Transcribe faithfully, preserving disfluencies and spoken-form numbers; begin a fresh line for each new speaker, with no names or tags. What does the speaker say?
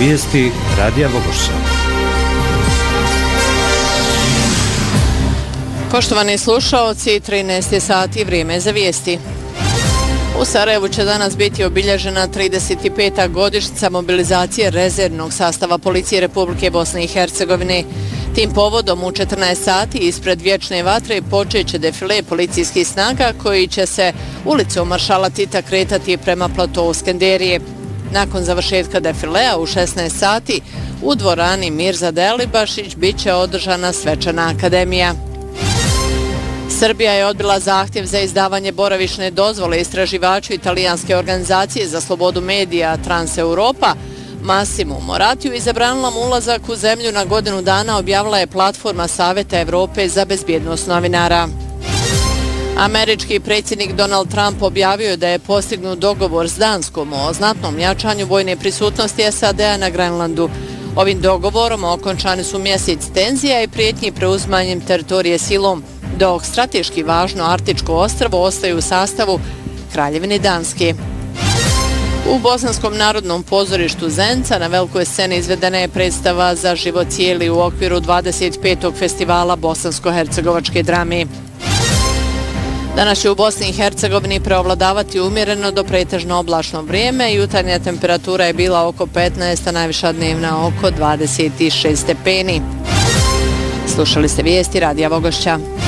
Vijesti Radija Vogošća.
Poštovani slušaoci, trinaest je sati, vrijeme za vijesti. U Sarajevu će danas biti obilježena trideset peta godišnjica mobilizacije rezervnog sastava Policije Republike Bosne i Hercegovine. Tim povodom u četrnaest sati ispred Vječne vatre počet će defile policijskih snaga koji će se ulicom Maršala Tita kretati prema platovu Skenderije. Nakon završetka defilea u šesnaest sati u dvorani Mirza Delibašić bit će održana svečana akademija. Srbija je odbila zahtjev za izdavanje boravišne dozvole istraživaču italijanske organizacije za slobodu medija Transeuropa Massimu Moratiju i zabranila mu ulazak u zemlju na godinu dana, objavila je platforma Saveta Evrope za bezbjednost novinara. Američki predsjednik Donald Trump objavio je da je postignut dogovor s Danskom o znatnom jačanju vojne prisutnosti S A D-a na Grenlandu. Ovim dogovorom okončani su mjesec tenzija i prijetnji preuzimanjem teritorije silom, dok strateški važno Arktičko ostrvo ostaje u sastavu Kraljevine Danske. U Bosanskom narodnom pozorištu Zenica na velikoj sceni izvedena je predstava Za život cijeli u okviru dvadeset petog festivala bosansko-hercegovačke drame. Danas će u Bosni i Hercegovini preovladavati umjereno do pretežno oblačno vrijeme. Jutarnja temperatura je bila oko petnaest, a najviša dnevna oko dvadeset šest stepeni. Slušali ste vijesti Radija Vogošća.